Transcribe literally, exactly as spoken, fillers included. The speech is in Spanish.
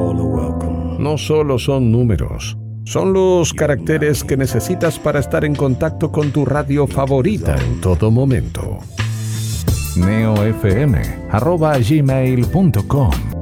No solo son números, son los caracteres que necesitas para estar en contacto con tu radio favorita en todo momento. neofm arroba gmail punto com